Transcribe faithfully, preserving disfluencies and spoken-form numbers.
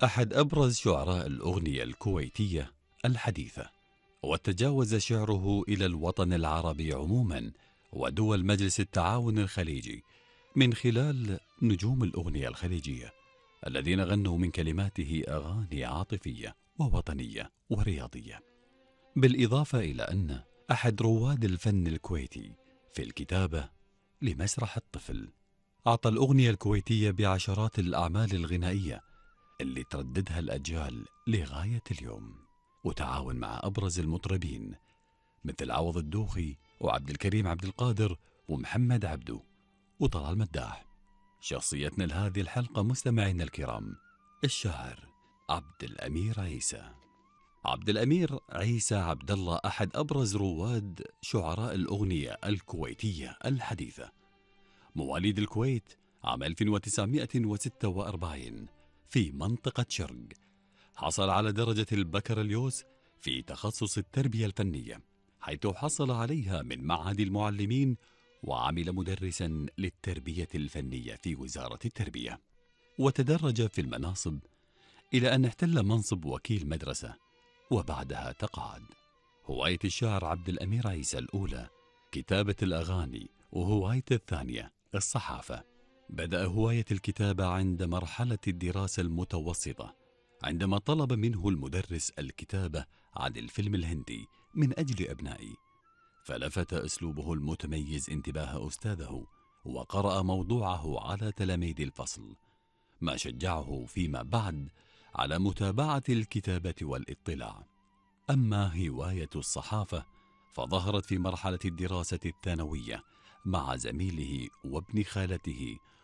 أحد أبرز شعراء الأغنية الكويتية الحديثة، وتجاوز شعره إلى الوطن العربي عموما ودول مجلس التعاون الخليجي من خلال نجوم الأغنية الخليجية الذين غنوا من كلماته أغاني عاطفية ووطنية ورياضية. بالإضافة إلى أن أحد رواد الفن الكويتي في الكتابة لمسرح الطفل، أعطى الأغنية الكويتية بعشرات الأعمال الغنائية اللي ترددها الأجيال لغاية اليوم، وتعاون مع أبرز المطربين مثل عوض الدوخي وعبد الكريم عبد القادر ومحمد عبدو وطلال مداح. شخصيتنا لهذه الحلقة مستمعينا الكرام الشاعر عبد الأمير عيسى. عبد الأمير عيسى عبد الله أحد أبرز رواد شعراء الأغنية الكويتية الحديثة، مواليد الكويت عام ألف وتسعمائة وستة وأربعين في منطقة شرق. حصل على درجة البكالوريوس في تخصص التربية الفنية، حيث حصل عليها من معهد المعلمين، وعمل مدرسا للتربية الفنية في وزارة التربية، وتدرج في المناصب إلى أن احتل منصب وكيل مدرسة، وبعدها تقاعد. هواية الشاعر عبد الأمير عيسى الأولى كتابة الأغاني، وهوايته الثانية الصحافة. بدأ هواية الكتابة عند مرحلة الدراسة المتوسطة، عندما طلب منه المدرس الكتابة عن الفيلم الهندي من أجل أبنائي، فلفت أسلوبه المتميز انتباه أستاذه، وقرأ موضوعه على تلاميذ الفصل، ما شجعه فيما بعد على متابعة الكتابة والاطلاع. أما هواية الصحافة فظهرت في مرحلة الدراسة الثانوية مع زميله وابن خالته